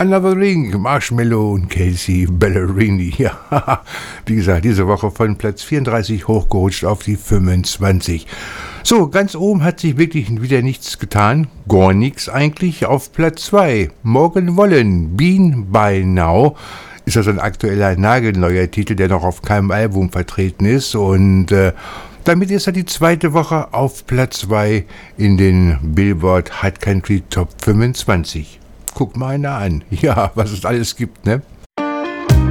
Another Ring, Marshmallow und Casey Ballerini. Ja, wie gesagt, diese Woche von Platz 34 hochgerutscht auf die 25. So, ganz oben hat sich wirklich wieder nichts getan. Gar nichts eigentlich. Auf Platz 2, Morgan Wallen, Been by Now. Ist das ein aktueller, nagelneuer Titel, der noch auf keinem Album vertreten ist. Und damit ist er die zweite Woche auf Platz 2 in den Billboard Hot Country Top 25. Guck mal einer an. Ja, was es alles gibt, ne?